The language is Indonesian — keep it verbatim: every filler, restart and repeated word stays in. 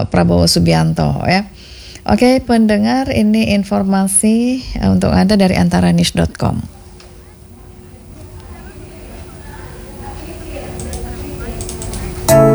uh, Prabowo Subianto ya. Oke pendengar, ini informasi uh, untuk Anda dari antaranews dot com.